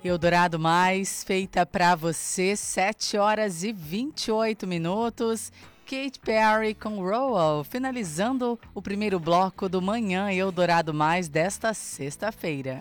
Eldorado Mais, feita para você, 7 horas e 28 minutos. Katy Perry com Roll, finalizando o primeiro bloco do Manhã Eldorado Mais desta sexta-feira.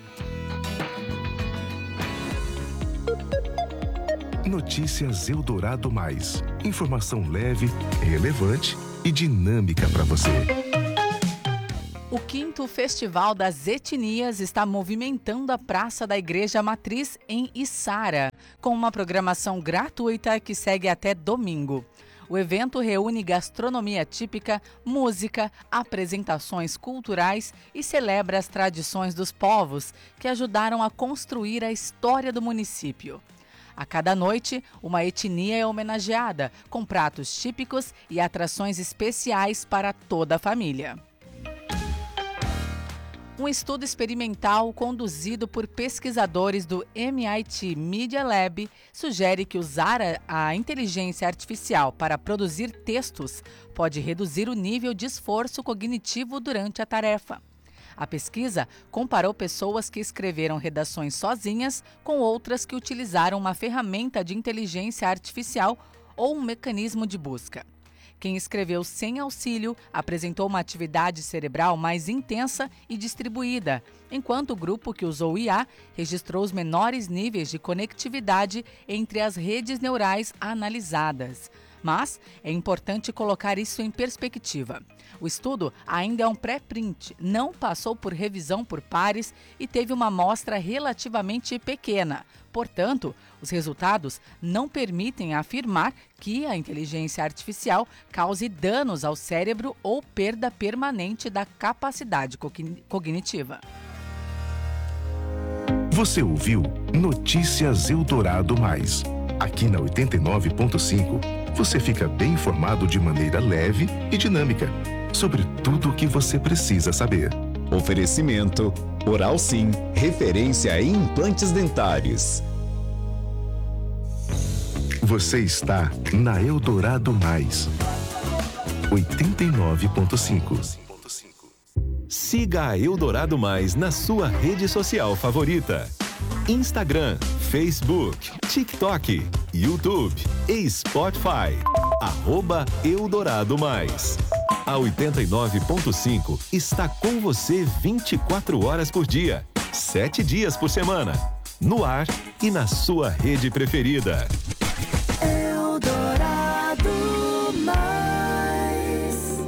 Notícias Eldorado Mais. Informação leve, relevante e dinâmica para você. O 5º Festival das Etnias está movimentando a Praça da Igreja Matriz em Içara, com uma programação gratuita que segue até domingo. O evento reúne gastronomia típica, música, apresentações culturais e celebra as tradições dos povos que ajudaram a construir a história do município. A cada noite, uma etnia é homenageada, com pratos típicos e atrações especiais para toda a família. Um estudo experimental conduzido por pesquisadores do MIT Media Lab sugere que usar a inteligência artificial para produzir textos pode reduzir o nível de esforço cognitivo durante a tarefa. A pesquisa comparou pessoas que escreveram redações sozinhas com outras que utilizaram uma ferramenta de inteligência artificial ou um mecanismo de busca. Quem escreveu sem auxílio apresentou uma atividade cerebral mais intensa e distribuída, enquanto o grupo que usou IA registrou os menores níveis de conectividade entre as redes neurais analisadas. Mas é importante colocar isso em perspectiva. O estudo ainda é um pré-print, não passou por revisão por pares e teve uma amostra relativamente pequena. Portanto, os resultados não permitem afirmar que a inteligência artificial cause danos ao cérebro ou perda permanente da capacidade cognitiva. Você ouviu Notícias Eldorado Mais. Aqui na 89.5, você fica bem informado de maneira leve e dinâmica sobre tudo o que você precisa saber. Oferecimento Oral Sim, referência em implantes dentários. Você está na Eldorado Mais, 89.5. Siga a Eldorado Mais na sua rede social favorita. Instagram, Facebook, TikTok, YouTube e Spotify. @Eldorado Mais. A 89.5 está com você 24 horas por dia, 7 dias por semana. No ar e na sua rede preferida. Eldorado Mais.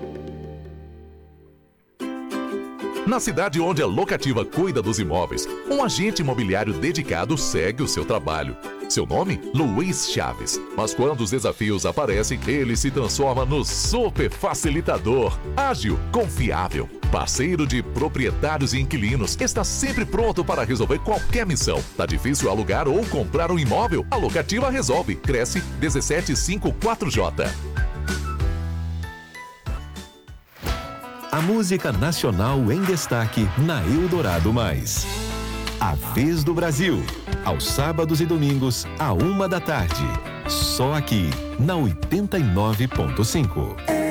Na cidade onde a Locativa cuida dos imóveis, um agente imobiliário dedicado segue o seu trabalho. Seu nome? Luiz Chaves. Mas quando os desafios aparecem, ele se transforma no super facilitador. Ágil, confiável, parceiro de proprietários e inquilinos. Está sempre pronto para resolver qualquer missão. Tá difícil alugar ou comprar um imóvel? A Locativa resolve. Cresce 1754J. A música nacional em destaque na Eldorado Mais. A Vez do Brasil, aos sábados e domingos, à 1 da tarde. Só aqui, na 89.5.